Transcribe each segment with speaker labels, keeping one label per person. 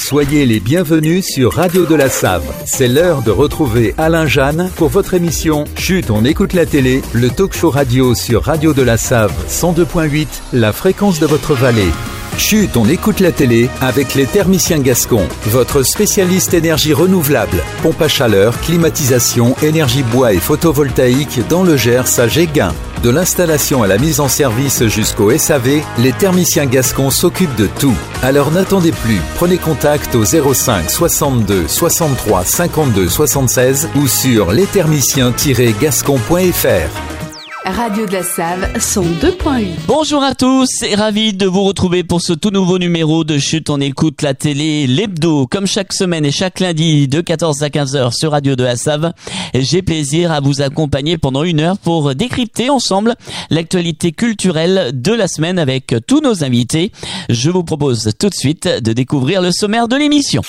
Speaker 1: Soyez les bienvenus sur Radio de la Save. C'est l'heure de retrouver Alain Jeanne pour votre émission Chut, on écoute la télé, le talk show radio sur Radio de la Save 102.8, la fréquence de votre vallée. Chut, on écoute la télé avec les thermiciens gascons, votre spécialiste énergie renouvelable, pompe à chaleur, climatisation, énergie bois et photovoltaïque dans le Gers à Géguin. De l'installation à la mise en service jusqu'au SAV, les thermiciens gascons s'occupent de tout. Alors n'attendez plus, prenez contact au 05 62 63 52 76 ou sur lesthermiciens-gascons.fr.
Speaker 2: Radio de la Save 102.8.
Speaker 3: Bonjour à tous et ravi de vous retrouver pour ce tout nouveau numéro de Chut, on écoute la télé, l'hebdo, comme chaque semaine et chaque lundi de 14 à 15h sur Radio de la Save. J'ai plaisir à vous accompagner pendant 1 heure pour décrypter ensemble l'actualité culturelle de la semaine avec tous nos invités. Je vous propose tout de suite de découvrir le sommaire de l'émission.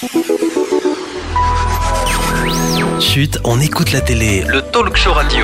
Speaker 4: Chut, on écoute la télé, le talk show radio.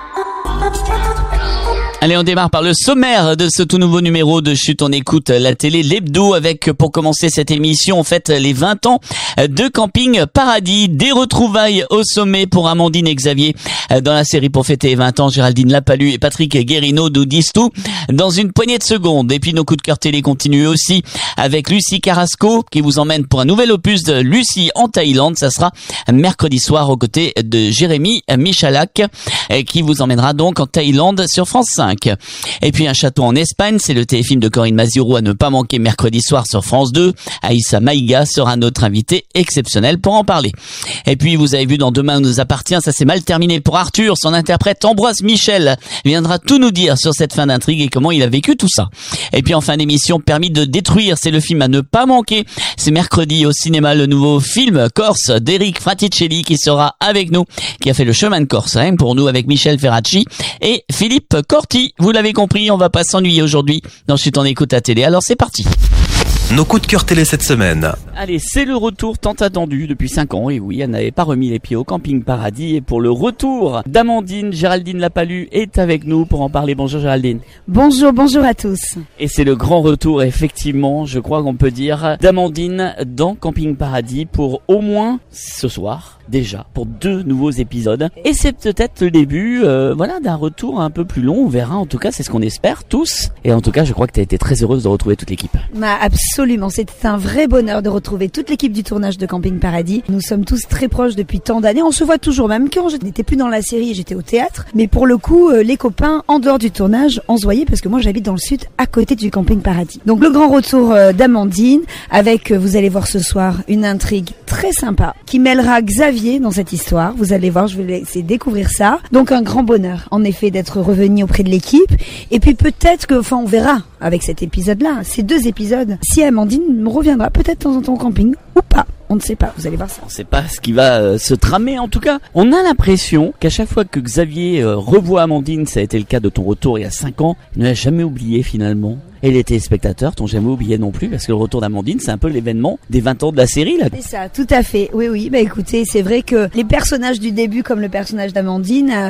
Speaker 3: Allez, on démarre par le sommaire de ce tout nouveau numéro de Chut, on écoute la télé, l'hebdo, avec, pour commencer cette émission, en fait, les 20 ans de Camping Paradis, des retrouvailles au sommet pour Amandine et Xavier. Dans la série pour fêter les 20 ans, Géraldine Lapalus et Patrick Guérino nous disent tout dans une poignée de secondes. Et puis nos coups de cœur télé continuent aussi avec Lucie Carrasco qui vous emmène pour un nouvel opus de Lucie en Thaïlande. Ça sera mercredi soir aux côtés de Jérémy Michalak qui vous emmènera donc en Thaïlande sur France 5. Et puis un château en Espagne, c'est le téléfilm de Corinne Maziroux à ne pas manquer mercredi soir sur France 2. Aïssa Maïga sera notre invitée exceptionnelle pour en parler. Et puis vous avez vu dans Demain nous appartient, ça s'est mal terminé pour Arthur. Son interprète Ambroise Michel viendra tout nous dire sur cette fin d'intrigue et comment il a vécu tout ça. Et puis en fin d'émission, Permis de détruire, c'est le film à ne pas manquer. C'est mercredi au cinéma le nouveau film Corse d'Eric Fraticelli qui sera avec nous, qui a fait le chemin de Corse hein, pour nous avec Michel Ferracci et Philippe Corti. Vous l'avez compris, on va pas s'ennuyer aujourd'hui dans Chut, on écoute la télé. Alors c'est parti.
Speaker 4: Nos coups de cœur télé cette semaine.
Speaker 3: Allez, c'est le retour tant attendu depuis 5 ans. Et oui, elle n'avait pas remis les pieds au Camping Paradis. Et pour le retour d'Amandine, Géraldine Lapalus est avec nous pour en parler. Bonjour Géraldine.
Speaker 5: Bonjour à tous.
Speaker 3: Et c'est le grand retour, effectivement, je crois qu'on peut dire, d'Amandine dans Camping Paradis pour au moins ce soir, déjà, pour 2 nouveaux épisodes. Et c'est peut-être le début, d'un retour un peu plus long. On verra, en tout cas, c'est ce qu'on espère tous. Et en tout cas, je crois que tu as été très heureuse de retrouver toute l'équipe.
Speaker 5: Absolument, c'était un vrai bonheur de retrouver toute l'équipe du tournage de Camping Paradis. Nous sommes tous très proches depuis tant d'années, on se voit toujours, même quand je n'étais plus dans la série, j'étais au théâtre. Mais pour le coup, les copains, en dehors du tournage, on se voyait parce que moi j'habite dans le sud, à côté du Camping Paradis. Donc le grand retour d'Amandine, avec, vous allez voir ce soir, une intrigue très sympa, qui mêlera Xavier dans cette histoire. Vous allez voir, je vais laisser découvrir ça. Donc un grand bonheur, en effet, d'être revenu auprès de l'équipe. Et puis peut-être que, on verra avec cet épisode-là, ces 2 épisodes, si Amandine me reviendra peut-être de temps en temps au camping ou pas. On ne sait pas, vous allez voir ça.
Speaker 3: On ne sait pas ce qui va se tramer en tout cas. On a l'impression qu'à chaque fois que Xavier revoit Amandine, ça a été le cas de ton retour il y a 5 ans, il ne l'a jamais oublié finalement. Et les téléspectateurs t'ont jamais oublié non plus parce que le retour d'Amandine, c'est un peu l'événement des 20 ans de la série là.
Speaker 5: C'est ça, tout à fait. Oui, bah écoutez, c'est vrai que les personnages du début comme le personnage d'Amandine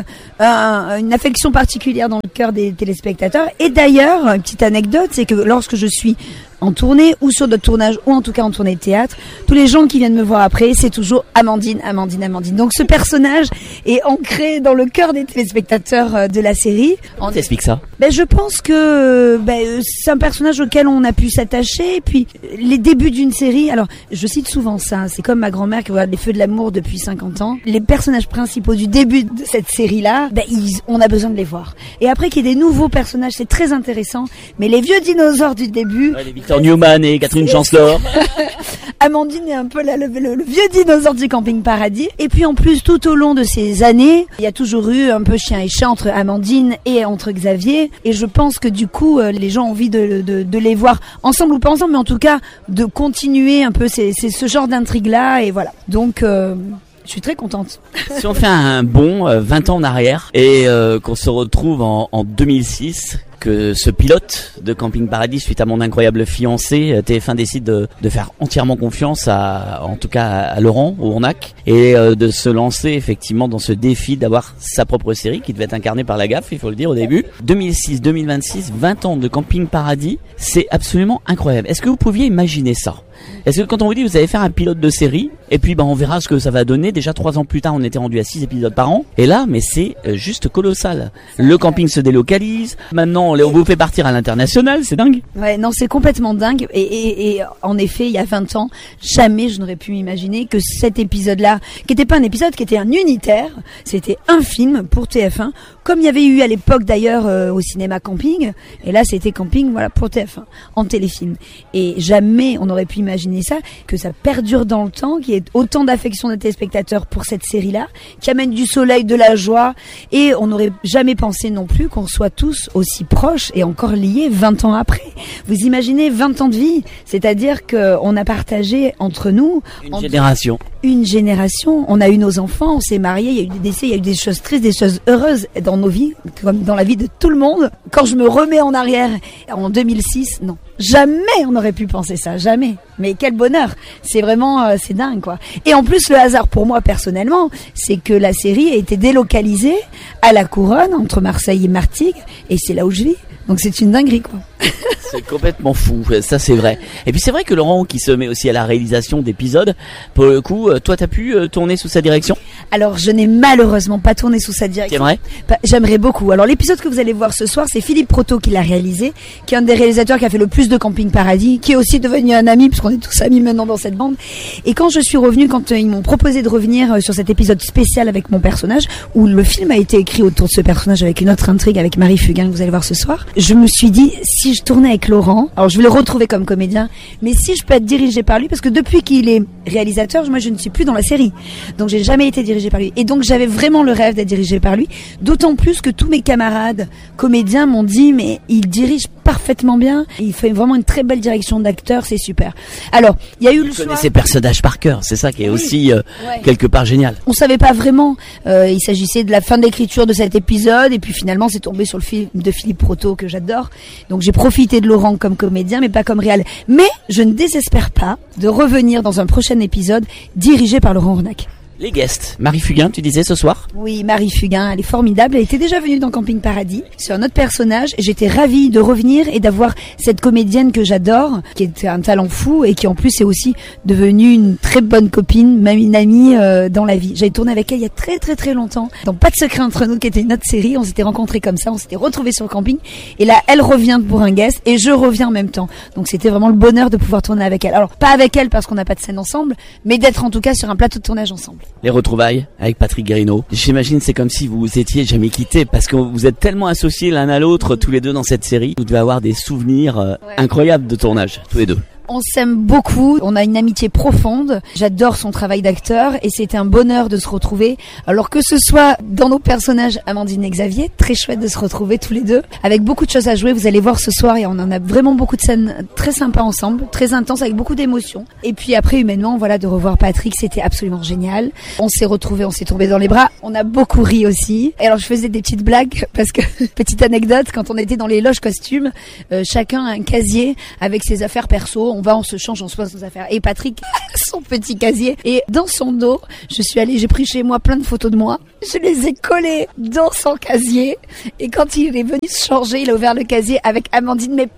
Speaker 5: une affection particulière dans le cœur des téléspectateurs. Et d'ailleurs, une petite anecdote, c'est que lorsque je suis en tournée ou sur d'autres tournages ou en tout cas en tournée de théâtre, tous les gens qui viennent me voir après, c'est toujours Amandine. Donc ce personnage est ancré dans le cœur des téléspectateurs de la série.
Speaker 3: On t'explique ça.
Speaker 5: Je pense que c'est un personnage auquel on a pu s'attacher. Et puis les débuts d'une série, alors je cite souvent ça, c'est comme ma grand-mère qui regarde Les Feux de l'amour depuis 50 ans. Les personnages principaux du début de cette série-là, on a besoin de les voir. Et après qu'il y ait des nouveaux personnages, c'est très intéressant. Mais les vieux dinosaures du début...
Speaker 3: Ouais, Victor Newman et Catherine Chancellor.
Speaker 5: Amandine est un peu le vieux dinosaure du Camping Paradis. Et puis en plus, tout au long de ces années, il y a toujours eu un peu chien et chat entre Amandine et entre Xavier. Et je pense que du coup, les gens ont envie de les voir ensemble ou pas ensemble, mais en tout cas, de continuer un peu ce genre d'intrigue-là. Et voilà. Donc... je suis très contente.
Speaker 3: Si on fait un bond 20 ans en arrière et qu'on se retrouve en 2006, que ce pilote de Camping Paradis, suite à Mon incroyable fiancé, TF1 décide de faire entièrement confiance en tout cas à Laurent Ournac, et de se lancer effectivement dans ce défi d'avoir sa propre série qui devait être incarnée par la gaffe, il faut le dire au début. 2006-2026, 20 ans de Camping Paradis, c'est absolument incroyable. Est-ce que vous pouviez imaginer ça ? Est-ce que quand on vous dit vous allez faire un pilote de série et puis on verra ce que ça va donner, déjà 3 ans plus tard on était rendu à 6 épisodes par an, et là mais c'est juste colossal. Le camping se délocalise, maintenant on vous fait partir à l'international, c'est dingue.
Speaker 5: Ouais, non, c'est complètement dingue, et en effet il y a 20 ans jamais je n'aurais pu m'imaginer que cet épisode-là, qui n'était pas un épisode, qui était un unitaire, c'était un film pour TF1, comme il y avait eu à l'époque d'ailleurs au cinéma Camping, et là c'était Camping, voilà, pour TF1 en téléfilm, et jamais on aurait pu imaginer ça, que ça perdure dans le temps, qu'il y ait autant d'affection des téléspectateurs pour cette série-là, qui amène du soleil, de la joie, et on n'aurait jamais pensé non plus qu'on soit tous aussi proches et encore liés 20 ans après. Vous imaginez 20 ans de vie, c'est-à-dire qu'on a partagé entre nous une génération, on a eu nos enfants, on s'est mariés, il y a eu des décès, il y a eu des choses tristes, des choses heureuses dans nos vies, comme dans la vie de tout le monde. Quand je me remets en arrière, en 2006, non, jamais on aurait pu penser ça, jamais. Mais quel bonheur, c'est vraiment, c'est dingue quoi. Et en plus, le hasard pour moi personnellement, c'est que la série a été délocalisée à la Couronne, entre Marseille et Martigues, et c'est là où je vis. Donc c'est une dinguerie quoi.
Speaker 3: C'est complètement fou, ça c'est vrai. Et puis c'est vrai que Laurent qui se met aussi à la réalisation d'épisodes, pour le coup, toi t'as pu tourner sous sa direction ?
Speaker 5: Alors je n'ai malheureusement pas tourné sous sa direction.
Speaker 3: T'aimerais ?
Speaker 5: J'aimerais beaucoup. Alors l'épisode que vous allez voir ce soir, c'est Philippe Proto qui l'a réalisé, qui est un des réalisateurs qui a fait le plus de Camping Paradis, qui est aussi devenu un ami, puisqu'on est tous amis maintenant dans cette bande. Et quand je suis revenue, quand ils m'ont proposé de revenir sur cet épisode spécial avec mon personnage, où le film a été écrit autour de ce personnage avec une autre intrigue avec Marie Fugain que vous allez voir ce soir, je me suis dit, si je tournais avec Laurent, alors je vais le retrouver comme comédien, mais si je peux être dirigée par lui, parce que depuis qu'il est réalisateur, moi je ne suis plus dans la série, donc j'ai jamais été dirigée par lui, et donc j'avais vraiment le rêve d'être dirigée par lui, d'autant plus que tous mes camarades comédiens m'ont dit, mais il dirige parfaitement bien, il fait vraiment une très belle direction d'acteur, c'est super. Alors, il y a eu le choix.
Speaker 3: Vous connaissez ces personnages par cœur, c'est ça qui est aussi quelque part génial.
Speaker 5: On savait pas vraiment, il s'agissait de la fin d'écriture de cet épisode, et puis finalement c'est tombé sur le film de Philippe Proto que j'adore, donc j'ai profité de Laurent comme comédien mais pas comme réal. Mais je ne désespère pas de revenir dans un prochain épisode dirigé par Laurent Ournac.
Speaker 3: Les guests, Marie Fugain, tu disais ce soir ?
Speaker 5: Oui, Marie Fugain, elle est formidable. Elle était déjà venue dans Camping Paradis sur un autre personnage. Et j'étais ravie de revenir et d'avoir cette comédienne que j'adore, qui est un talent fou et qui en plus est aussi devenue une très bonne copine, même une amie dans la vie. J'avais tourné avec elle il y a très très très longtemps dans Pas de secret entre nous, qui était une autre série. On s'était rencontrés comme ça, on s'était retrouvés sur le camping. Et là, elle revient pour un guest et je reviens en même temps. Donc c'était vraiment le bonheur de pouvoir tourner avec elle. Alors pas avec elle parce qu'on n'a pas de scène ensemble, mais d'être en tout cas sur un plateau de tournage ensemble.
Speaker 3: Les retrouvailles avec Patrick Guérino. J'imagine c'est comme si vous vous étiez jamais quittés, parce que vous êtes tellement associés l'un à l'autre tous les deux dans cette série. Vous devez avoir des souvenirs incroyables de tournage tous les deux.
Speaker 5: On s'aime beaucoup, on a une amitié profonde, j'adore son travail d'acteur et c'était un bonheur de se retrouver. Alors que ce soit dans nos personnages Amandine et Xavier, très chouette de se retrouver tous les deux, avec beaucoup de choses à jouer, vous allez voir ce soir, et on en a vraiment beaucoup de scènes très sympas ensemble, très intenses, avec beaucoup d'émotions. Et puis après humainement, voilà, de revoir Patrick, c'était absolument génial. On s'est retrouvés, on s'est tombés dans les bras, on a beaucoup ri aussi. Et alors je faisais des petites blagues, parce que, petite anecdote, quand on était dans les loges costumes, chacun a un casier avec ses affaires perso. On se change, on se pose nos affaires. Et Patrick, son petit casier. Et dans son dos, j'ai pris chez moi plein de photos de moi. Je les ai collées dans son casier. Et quand il est venu se changer, il a ouvert le casier avec Amandine, mais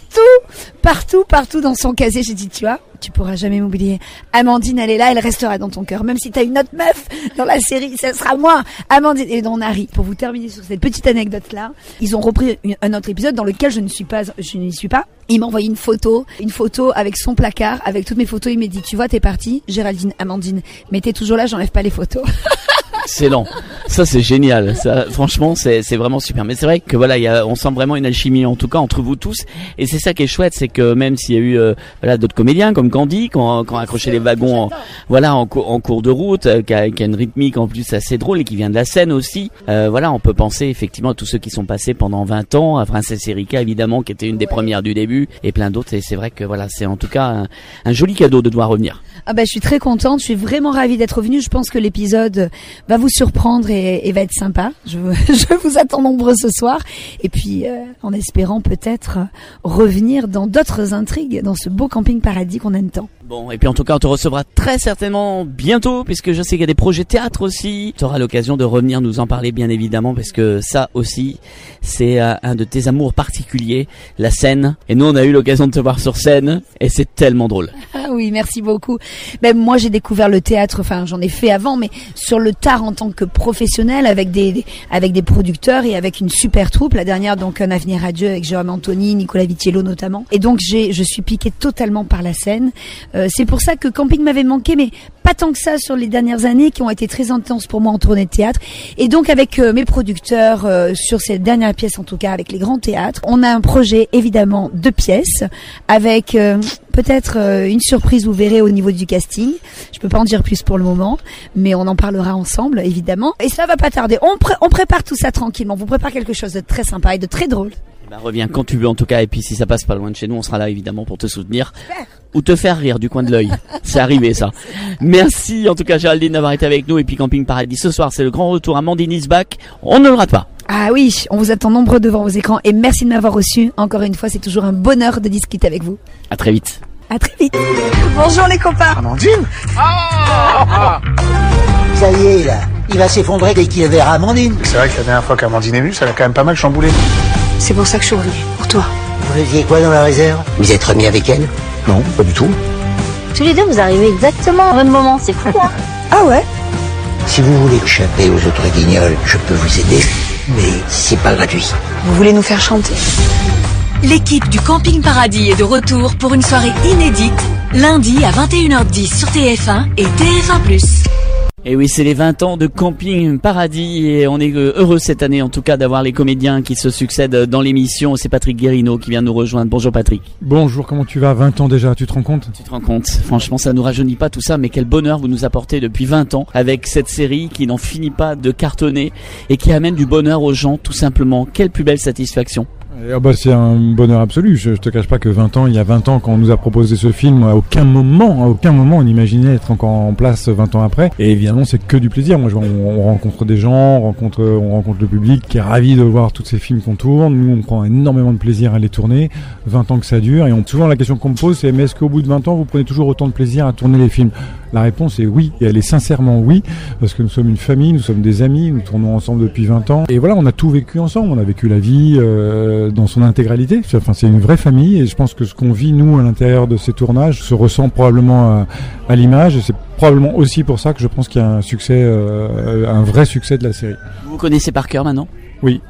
Speaker 5: partout dans son casier. J'ai dit, tu vois, tu pourras jamais m'oublier. Amandine, elle est là, elle restera dans ton cœur. Même si t'as une autre meuf dans la série, ça sera moi, Amandine. Et on a ri. Pour vous terminer sur cette petite anecdote-là, ils ont repris un autre épisode dans lequel je n'y suis pas. Il m'a envoyé une photo avec son placard, avec toutes mes photos. Il m'a dit, tu vois, t'es partie, Géraldine, Amandine, mais t'es toujours là, j'enlève pas les photos.
Speaker 3: Excellent. Ça, c'est génial. Ça, franchement, c'est vraiment super. Mais c'est vrai que voilà, on sent vraiment une alchimie, en tout cas, entre vous tous. Et c'est ça qui est chouette, c'est que même s'il y a eu, d'autres comédiens, comme Candy, quand accroché les wagons, en cours de route, qui a une rythmique en plus assez drôle et qui vient de la scène aussi. On peut penser effectivement à tous ceux qui sont passés pendant 20 ans, à Princesse Erika, évidemment, qui était une des premières du début, et plein d'autres. Et c'est vrai que voilà, c'est en tout cas un joli cadeau de devoir revenir.
Speaker 5: Ah je suis très contente, je suis vraiment ravie d'être revenue. Je pense que l'épisode va vous surprendre et va être sympa. Je vous attends nombreux ce soir. Et puis, en espérant peut-être revenir dans d'autres intrigues dans ce beau camping paradis qu'on aime tant.
Speaker 3: Bon, et puis en tout cas, on te recevra très certainement bientôt, puisque je sais qu'il y a des projets théâtre aussi. Tu auras l'occasion de revenir nous en parler, bien évidemment, parce que ça aussi, c'est un de tes amours particuliers, la scène. Et nous, on a eu l'occasion de te voir sur scène, et c'est tellement drôle.
Speaker 5: Ah oui, merci beaucoup. Ben, moi, j'ai découvert le théâtre, enfin, j'en ai fait avant, mais sur le tard en tant que professionnel, avec des producteurs et avec une super troupe. La dernière, donc, Un avenir à Dieu, avec Jérôme Anthony, Nicolas Vitiello notamment. Et donc, je suis piquée totalement par la scène. C'est pour ça que Camping m'avait manqué, mais pas tant que ça sur les dernières années, qui ont été très intenses pour moi en tournée de théâtre. Et donc avec mes producteurs, sur ces dernières pièces en tout cas, avec les grands théâtres, on a un projet évidemment de pièces, avec peut-être une surprise, vous verrez au niveau du casting. Je peux pas en dire plus pour le moment, mais on en parlera ensemble évidemment. Et ça va pas tarder, on prépare tout ça tranquillement, on vous prépare quelque chose de très sympa et de très drôle.
Speaker 3: Bah, reviens quand tu veux en tout cas, et puis si ça passe pas loin de chez nous, on sera là évidemment pour te soutenir.
Speaker 5: Super.
Speaker 3: Ou te faire rire du coin de l'œil. C'est arrivé ça. Merci en tout cas Géraldine d'avoir été avec nous, et puis Camping Paradis ce soir, c'est le grand retour. Amandine is back, on ne le rate pas.
Speaker 5: Ah oui, on vous attend nombreux devant vos écrans, et merci de m'avoir reçu. Encore une fois, c'est toujours un bonheur de discuter avec vous.
Speaker 3: À très vite.
Speaker 5: À très vite. Bonjour les copains.
Speaker 6: Amandine. Ça y est là, il va s'effondrer dès qu'il verra Amandine.
Speaker 7: C'est vrai que la dernière fois qu'Amandine est venue, ça l'a quand même pas mal chamboulé.
Speaker 8: C'est pour ça que je suis revenue, pour toi.
Speaker 6: Vous faisiez quoi dans la réserve? Vous êtes remis avec elle?
Speaker 7: Non, pas du tout.
Speaker 9: Tous les deux, vous arrivez exactement au même moment, c'est fou, hein?
Speaker 5: Ah ouais?
Speaker 6: Si vous voulez échapper aux autres guignols, je peux vous aider, mais c'est pas gratuit.
Speaker 8: Vous voulez nous faire chanter?
Speaker 10: L'équipe du Camping Paradis est de retour pour une soirée inédite, lundi à 21h10 sur TF1 et TF1+.
Speaker 3: Et oui, c'est les 20 ans de Camping Paradis, et on est heureux cette année en tout cas d'avoir les comédiens qui se succèdent dans l'émission. C'est Patrick Guérino qui vient nous rejoindre. Bonjour Patrick.
Speaker 11: Bonjour, comment tu vas? 20 ans déjà, tu te rends compte?
Speaker 3: Tu te rends compte? Franchement, ça nous rajeunit pas tout ça, mais quel bonheur vous nous apportez depuis 20 ans avec cette série qui n'en finit pas de cartonner et qui amène du bonheur aux gens tout simplement. Quelle plus belle satisfaction.
Speaker 11: C'est un bonheur absolu. Je te cache pas que il y a 20 ans, quand on nous a proposé ce film, à aucun moment on imaginait être encore en place 20 ans après. Et évidemment, c'est que du plaisir. Moi, on rencontre des gens, on rencontre le public qui est ravi de voir tous ces films qu'on tourne. Nous, on prend énormément de plaisir à les tourner. 20 ans que ça dure. Et souvent, la question qu'on me pose, c'est, mais est-ce qu'au bout de 20 ans, vous prenez toujours autant de plaisir à tourner les films? La réponse est oui. Et elle est sincèrement oui. Parce que nous sommes une famille, nous sommes des amis, nous tournons ensemble depuis 20 ans. Et voilà, on a tout vécu ensemble. On a vécu la vie, dans son intégralité. Enfin, c'est une vraie famille, et je pense que ce qu'on vit nous à l'intérieur de ces tournages se ressent probablement à l'image, et c'est probablement aussi pour ça que je pense qu'il y a un succès, un vrai succès de la série.
Speaker 3: Vous connaissez par cœur maintenant?
Speaker 11: Oui.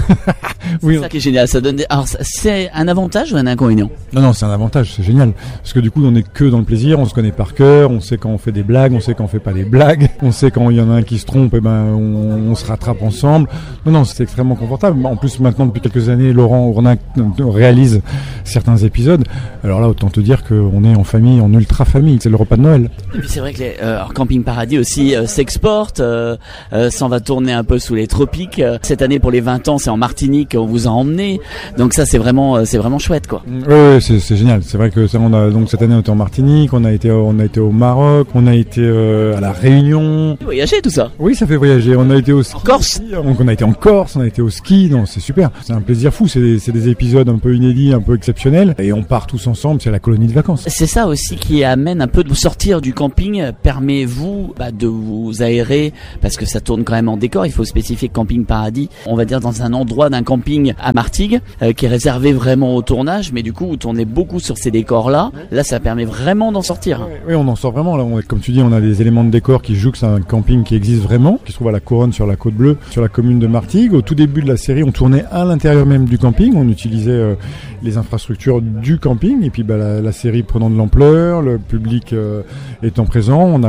Speaker 3: Oui. C'est ça qui est génial. Ça donne Alors, c'est un avantage ou un inconvénient?
Speaker 11: Non, c'est un avantage, c'est génial. Parce que du coup, on n'est que dans le plaisir, on se connaît par cœur, on sait quand on fait des blagues, on sait quand on fait pas des blagues, on sait quand il y en a un qui se trompe, et on se rattrape ensemble. Non, c'est extrêmement confortable. En plus, maintenant, depuis quelques années, Laurent Ournac réalise certains épisodes. Alors là, autant te dire qu'on est en famille, en ultra famille. C'est le repas de Noël.
Speaker 3: Et puis c'est vrai que Camping Paradis aussi s'exporte, s'en va tourner un peu sous les tropiques. Cette année, pour les 20 ans, c'est en Martinique, on vous a emmené. Donc ça, c'est vraiment chouette, quoi.
Speaker 11: Oui, c'est génial. C'est vrai que ça, donc cette année, on était en Martinique, on a été au Maroc, on a été à la Réunion.
Speaker 3: Voyager, tout ça?
Speaker 11: Oui, ça fait voyager. On a été au ski.
Speaker 3: En Corse?
Speaker 11: On a été en Corse, on a été au ski. Non, c'est super. C'est un plaisir fou. C'est des épisodes un peu inédits, un peu exceptionnels. Et on part tous ensemble. C'est la colonie de vacances.
Speaker 3: C'est ça aussi qui amène un peu de vous sortir du camping, permet-vous de vous aérer, parce que ça tourne quand même en décor. Il faut spécifier Camping Paradis, on va dire dans un endroit d'un camping à Martigues, qui est réservé vraiment au tournage, mais du coup vous tournez beaucoup sur ces décors-là. Là, ça permet vraiment d'en sortir.
Speaker 11: Oui, on en sort vraiment. Là, comme tu dis, on a des éléments de décor qui jouxent un camping qui existe vraiment, qui se trouve à la Couronne sur la Côte Bleue, sur la commune de Martigues. Au tout début de la série, on tournait à l'intérieur même du camping. On utilisait les infrastructures du camping, et puis la série prenant de l'ampleur, le public étant présent, on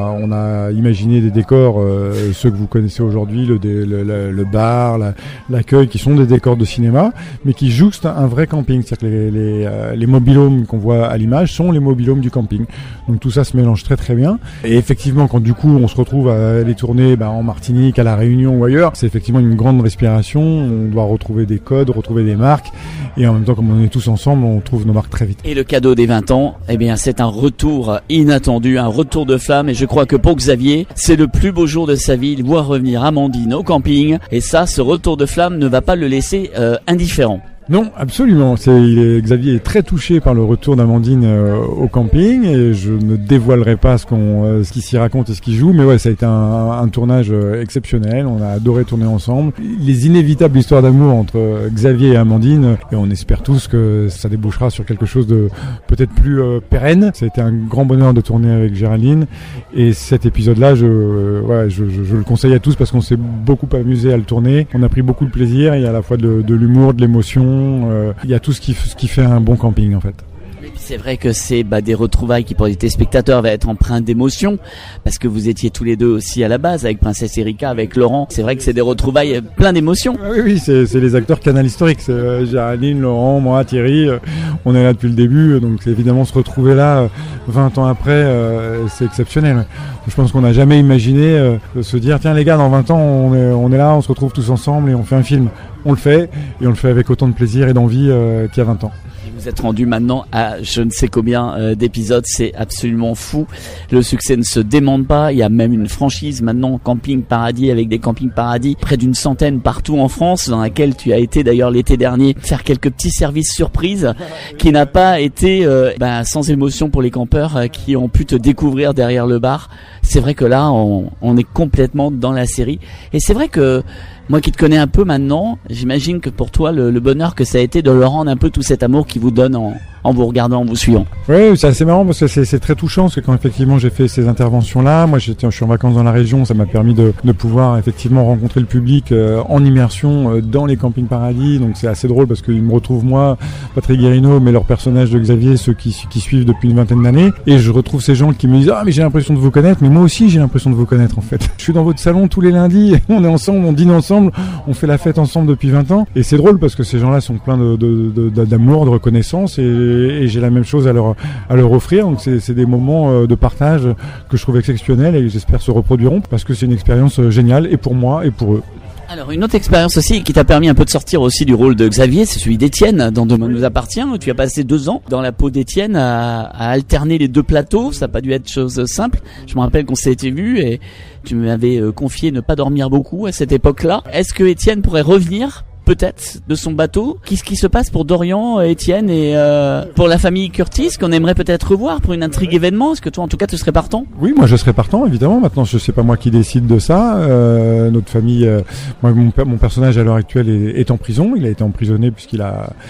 Speaker 11: a imaginé des décors, ceux que vous connaissez aujourd'hui, le bar, l'accueil, qui sont des décors de cinéma, mais qui jouxtent un vrai camping. C'est-à-dire que les mobilhomes qu'on voit à l'image sont les mobilhomes du camping. Donc tout ça se mélange très très bien. Et effectivement, quand du coup on se retrouve à aller tourner en Martinique, à la Réunion ou ailleurs, c'est effectivement une grande respiration. On doit retrouver des codes, retrouver des marques, et en même temps, comme on est tous ensemble, on trouve nos marques très vite.
Speaker 3: Et le cadeau des 20 ans, c'est un retour inattendu, un retour retour de flamme et je crois que pour Xavier, c'est le plus beau jour de sa vie. Il voit revenir Amandine au camping et ça, ce retour de flamme ne va pas le laisser indifférent.
Speaker 11: Non, absolument. Xavier est très touché par le retour d'Amandine au camping et je ne dévoilerai pas ce qui s'y raconte et ce qui joue, mais ouais, ça a été un tournage exceptionnel. On a adoré tourner ensemble. Les inévitables histoires d'amour entre Xavier et Amandine, et on espère tous que ça débouchera sur quelque chose de peut-être plus pérenne. Ça a été un grand bonheur de tourner avec Géraldine et cet épisode-là, je le conseille à tous parce qu'on s'est beaucoup amusé à le tourner. On a pris beaucoup de plaisir. Il y a à la fois de l'humour, de l'émotion. Il y a tout ce qui fait un bon camping en fait.
Speaker 3: C'est vrai que c'est des retrouvailles qui pour les téléspectateurs va être empreintes d'émotion parce que vous étiez tous les deux aussi à la base avec Princesse Erika, avec Laurent. C'est vrai que c'est des retrouvailles plein d'émotions.
Speaker 11: Oui, c'est les acteurs canal historiques. C'est Géraldine, Laurent, moi, Thierry. On est là depuis le début, donc évidemment se retrouver là 20 ans après, c'est exceptionnel. Je pense qu'on n'a jamais imaginé se dire tiens les gars, dans 20 ans on est là, on se retrouve tous ensemble et on fait un film. On le fait et on le fait avec autant de plaisir et d'envie qu'il y a 20 ans.
Speaker 3: Vous êtes rendu maintenant à je ne sais combien d'épisodes, c'est absolument fou. Le succès ne se démente pas. Il y a même une franchise maintenant, Camping Paradis, avec des Camping Paradis, près d'une centaine partout en France, dans laquelle tu as été d'ailleurs l'été dernier faire quelques petits services surprises qui n'a pas été sans émotion pour les campeurs qui ont pu te découvrir derrière le bar. C'est vrai que là, on est complètement dans la série. Et c'est vrai que moi qui te connais un peu maintenant, j'imagine que pour toi, le bonheur que ça a été de leur rendre un peu tout cet amour qui vous donne en vous regardant, en vous suivant.
Speaker 11: Oui, c'est assez marrant parce que c'est très touchant parce que quand effectivement j'ai fait ces interventions-là, moi je suis en vacances dans la région, ça m'a permis de pouvoir effectivement rencontrer le public en immersion dans les campings paradis, donc c'est assez drôle parce qu'ils me retrouvent moi, Patrick Guérino, mais leur personnage de Xavier, ceux qui suivent depuis une vingtaine d'années, et je retrouve ces gens qui me disent mais j'ai l'impression de vous connaître, mais moi aussi j'ai l'impression de vous connaître en fait. Je suis dans votre salon tous les lundis, on est ensemble, on dîne ensemble, on fait la fête ensemble depuis 20 ans, et c'est drôle parce que ces gens-là sont pleins d'amour, de reconnaissance, et j'ai la même chose à leur offrir. Donc c'est des moments de partage que je trouve exceptionnels et j'espère se reproduiront parce que c'est une expérience géniale et pour moi et pour eux.
Speaker 3: Alors une autre expérience aussi qui t'a permis un peu de sortir aussi du rôle de Xavier, c'est celui d'Étienne dans Demain nous appartient, où tu as passé 2 ans dans la peau d'Étienne à alterner les 2 plateaux. Ça n'a pas dû être chose simple. Je me rappelle qu'on s'était vus et tu m'avais confié ne pas dormir beaucoup à cette époque-là. Est-ce que Étienne pourrait revenir peut-être de son bateau? Qu'est-ce qui se passe pour Dorian, Étienne et pour la famille Curtis qu'on aimerait peut-être revoir pour une intrigue événement? Est-ce que toi en tout cas tu serais partant? Oui, moi je serais partant évidemment. Maintenant je sais pas moi qui décide de ça. Notre famille, mon personnage à l'heure actuelle est en prison. Il a été emprisonné puisqu'il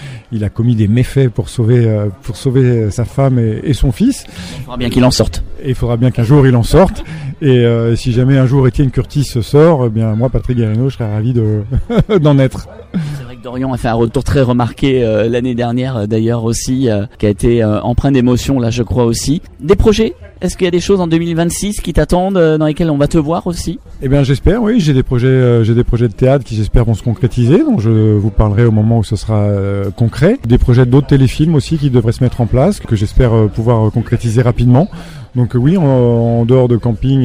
Speaker 3: a commis des méfaits pour sauver sa femme et son fils. Il faudra bien qu'il en sorte. Et il faudra bien qu'un jour il en sorte. Et si jamais un jour Étienne Curtis sort, eh bien moi Patrick Guérino, je serais ravi d'en être. C'est vrai que Dorian a fait un retour très remarqué l'année dernière d'ailleurs aussi, qui a été empreint d'émotion là je crois aussi. Des projets? Est-ce qu'il y a des choses en 2026 qui t'attendent, dans lesquelles on va te voir aussi? Eh bien j'espère, oui, j'ai des projets de théâtre qui j'espère vont se concrétiser, donc je vous parlerai au moment où ce sera concret. Des projets d'autres téléfilms aussi qui devraient se mettre en place, que j'espère pouvoir concrétiser rapidement. Donc oui, en dehors de camping,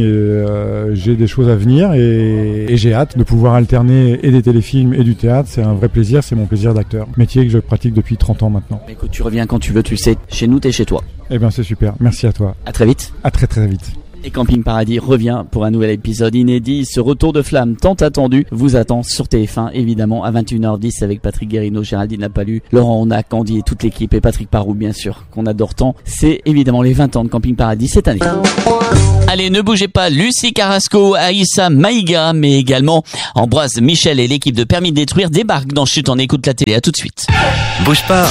Speaker 3: j'ai des choses à venir et j'ai hâte de pouvoir alterner et des téléfilms et du théâtre. C'est un vrai plaisir, c'est mon plaisir d'acteur. Métier que je pratique depuis 30 ans maintenant. Écoute, tu reviens quand tu veux, tu sais, chez nous, t'es chez toi. Eh bien c'est super, merci à toi. À très vite. À très très vite. Et Camping Paradis revient pour un nouvel épisode inédit. Ce retour de flamme tant attendu vous attend sur TF1, évidemment, à 21h10 avec Patrick Guérino, Géraldine Lapalu, Laurent Onac, Candy et toute l'équipe, et Patrick Parou, bien sûr, qu'on adore tant. C'est évidemment les 20 ans de Camping Paradis cette année. Allez, ne bougez pas, Lucie Carrasco, Aïssa Maïga, mais également Ambroise Michel et l'équipe de Permis de détruire débarquent dans Chut, on écoute la télé. À tout de suite.
Speaker 4: Bouge pas.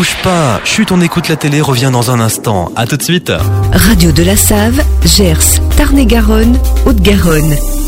Speaker 4: Chut, on écoute la télé revient dans un instant. À tout de suite.
Speaker 10: Radio de la Save, Gers, Tarn-et-Garonne, Haute-Garonne.